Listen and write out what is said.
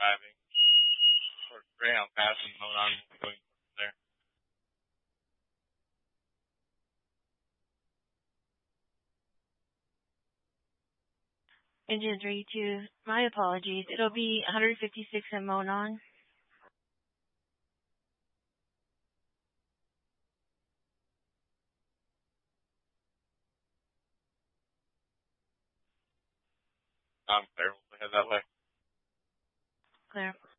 driving towards Greyhound Pass and Monon will be going from there. Engine 32, my apologies. It'll be 156 in Monon. I'm clear. We'll head that way. Clear.